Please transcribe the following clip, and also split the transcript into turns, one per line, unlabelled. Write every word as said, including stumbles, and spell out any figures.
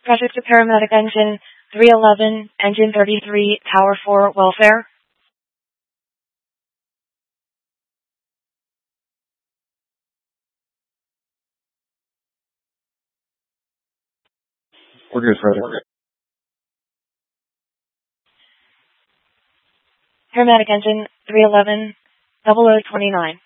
Project to Paramedic Engine three eleven, Engine thirty-three, Tower four, Welfare.
Order is ready.
Paramedic Engine three eleven, double oh twenty-nine.